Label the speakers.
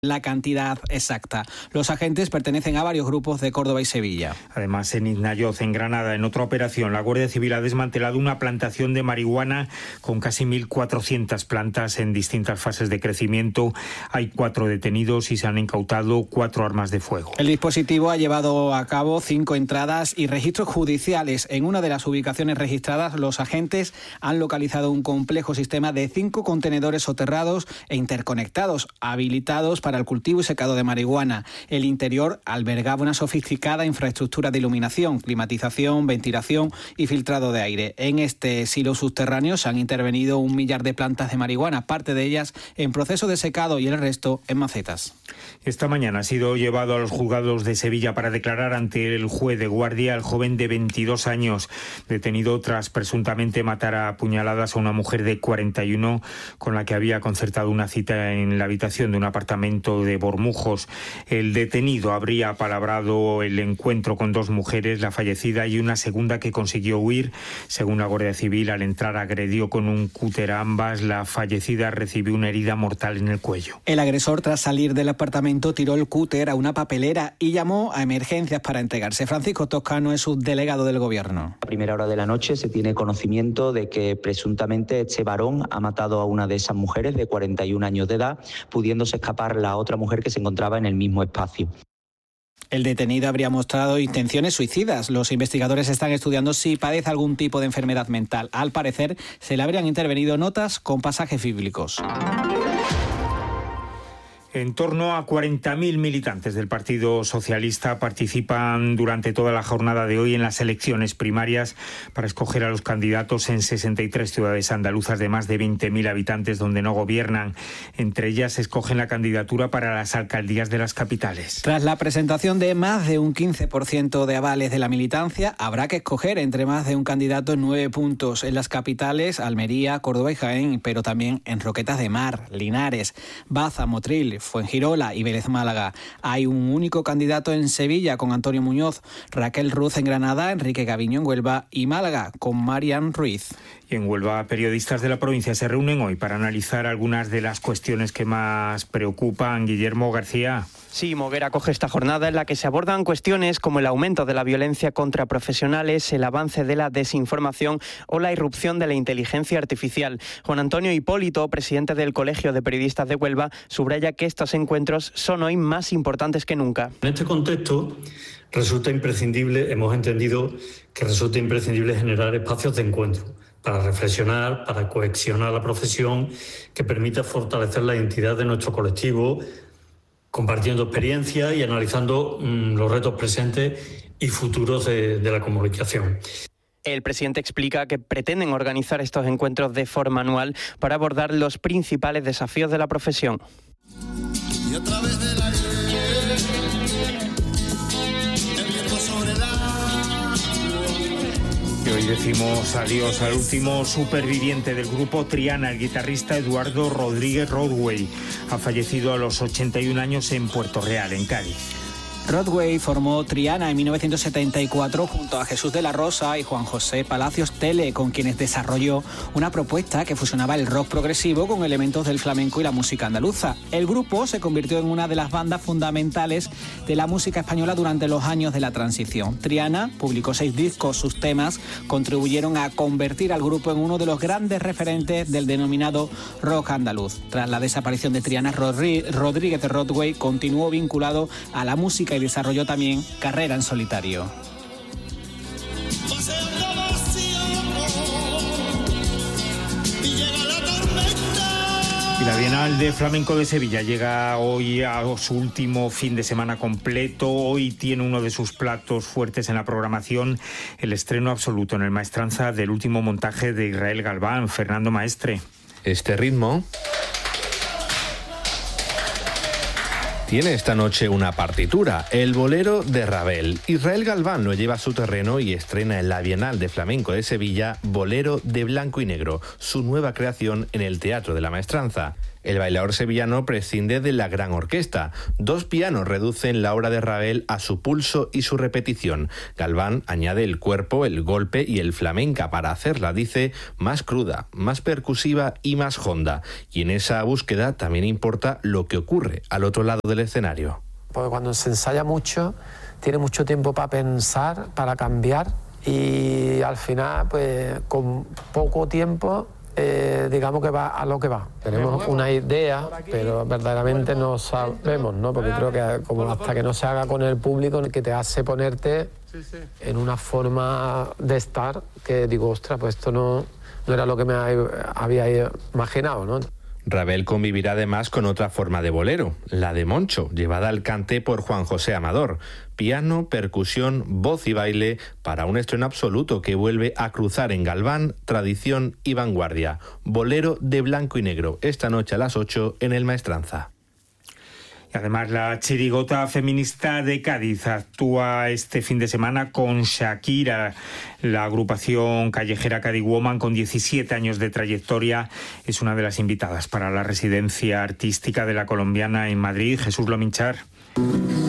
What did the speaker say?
Speaker 1: la cantidad exacta. Los agentes pertenecen a varios grupos de Córdoba y Sevilla.
Speaker 2: Además, en Iznayoz, en Granada, en otra operación, la Guardia Civil ha desmantelado una plantación de marihuana con casi 1.400 plantas en distintas fases de crecimiento. Hay 4 detenidos y se han incautado 4 armas de fuego.
Speaker 1: El dispositivo ha llevado a cabo 5 entradas y registros judiciales. En una de las ubicaciones registradas, los agentes han localizado un complejo sistema de 5 contenedores soterrados e interconectados, habilitados para el cultivo y secado de marihuana. El interior albergaba una sofisticada infraestructura de iluminación, climatización, ventilación y filtrado de aire. En este silo subterráneo se han intervenido 1 millar de plantas de marihuana, parte de ellas en proceso de secado y el resto en macetas.
Speaker 2: Esta mañana ha sido llevado a los juzgados de Sevilla para declarar ante el juez de guardia al joven de 22 años, detenido tras presuntamente matar a puñaladas a una mujer de 41 con la que había concertado una cita en la habitación de un apartamento de Bormujos. El detenido habría apalabrado el encuentro con 2 mujeres, la fallecida y una segunda que consiguió huir. Según la Guardia Civil, al entrar agredió con un cúter a ambas. La fallecida recibió una herida mortal en el cuello.
Speaker 1: El agresor, tras salir del apartamento, tiró el cúter a una papelera y llamó a emergencias para entregarse. Francisco Toscano es subdelegado del Gobierno.
Speaker 3: A primera hora de la noche se tiene conocimiento de que presuntamente este varón ha matado a una de esas mujeres de 41 años de edad, pudiéndose escapar la otra mujer que se encontraba en el mismo espacio.
Speaker 1: El detenido habría mostrado intenciones suicidas. Los investigadores están estudiando si padece algún tipo de enfermedad mental. Al parecer, se le habrían intervenido notas con pasajes bíblicos.
Speaker 2: En torno a 40.000 militantes del Partido Socialista participan durante toda la jornada de hoy en las elecciones primarias para escoger a los candidatos en 63 ciudades andaluzas de más de 20.000 habitantes donde no gobiernan. Entre ellas escogen la candidatura para las alcaldías de las capitales.
Speaker 1: Tras la presentación de más de un 15% de avales de la militancia, habrá que escoger entre más de un candidato en 9 puntos. En las capitales, Almería, Córdoba y Jaén, pero también en Roquetas de Mar, Linares, Baza, Motril, Fuengirola y Vélez Málaga. Hay un único candidato en Sevilla con Antonio Muñoz, Raquel Ruz en Granada, Enrique Gaviño en Huelva y Málaga con Marian Ruiz.
Speaker 2: Y en Huelva, periodistas de la provincia se reúnen hoy para analizar algunas de las cuestiones que más preocupan. Guillermo García.
Speaker 4: Sí, Moguer acoge esta jornada en la que se abordan cuestiones como el aumento de la violencia contra profesionales, el avance de la desinformación o la irrupción de la inteligencia artificial. Juan Antonio Hipólito, presidente del Colegio de Periodistas de Huelva, subraya que estos encuentros son hoy más importantes que nunca.
Speaker 5: En este contexto resulta imprescindible, hemos entendido que resulta imprescindible generar espacios de encuentro para reflexionar, para cohesionar la profesión, que permita fortalecer la identidad de nuestro colectivo, compartiendo experiencias y analizando los retos presentes y futuros de la comunicación.
Speaker 4: El presidente explica que pretenden organizar estos encuentros de forma anual para abordar los principales desafíos de la profesión.
Speaker 6: Y a través de la
Speaker 2: Y hoy decimos adiós al último superviviente del grupo Triana, el guitarrista Eduardo Rodríguez Rodway. Ha fallecido a los 81 años en Puerto Real, en Cádiz.
Speaker 1: Rodway formó Triana en 1974 junto a Jesús de la Rosa y Juan José Palacios Tele, con quienes desarrolló una propuesta que fusionaba el rock progresivo con elementos del flamenco y la música andaluza. El grupo se convirtió en una de las bandas fundamentales de la música española durante los años de la transición. Triana publicó 6 discos. Sus temas contribuyeron a convertir al grupo en uno de los grandes referentes del denominado rock andaluz. Tras la desaparición de Triana, Rodríguez Rodway continuó vinculado a la música y desarrolló también carrera en solitario.
Speaker 2: Y la Bienal de Flamenco de Sevilla llega hoy a su último fin de semana completo. Hoy tiene uno de sus platos fuertes en la programación, el estreno absoluto en el Maestranza del último montaje de Israel Galván. Fernando Maestre.
Speaker 7: Este ritmo tiene esta noche una partitura, el bolero de Ravel. Israel Galván lo lleva a su terreno y estrena en la Bienal de Flamenco de Sevilla Bolero de Blanco y Negro, su nueva creación en el Teatro de la Maestranza. El bailador sevillano prescinde de la gran orquesta. 2 pianos reducen la obra de Ravel a su pulso y su repetición. Galván añade el cuerpo, el golpe y el flamenca para hacerla, dice, más cruda, más percusiva y más honda. Y en esa búsqueda también importa lo que ocurre al otro lado del escenario.
Speaker 8: Porque cuando se ensaya mucho, tiene mucho tiempo para pensar, para cambiar, y al final, pues con poco tiempo, digamos que va a lo que va. Tenemos una idea, pero verdaderamente no sabemos, ¿no? Porque creo que como hasta que no se haga con el público, que te hace ponerte en una forma de estar que digo, ostras, pues esto no era lo que me había imaginado, ¿no?
Speaker 7: Ravel convivirá además con otra forma de bolero, la de Moncho, llevada al cante por Juan José Amador. Piano, percusión, voz y baile para un estreno absoluto que vuelve a cruzar en Galván, tradición y vanguardia. Bolero de blanco y negro, esta noche a las 8 en el Maestranza.
Speaker 2: Y además la chirigota feminista de Cádiz actúa este fin de semana con Shakira. La agrupación callejera Cádiz Woman, con 17 años de trayectoria, es una de las invitadas para la residencia artística de la colombiana en Madrid. Jesús Lominchar.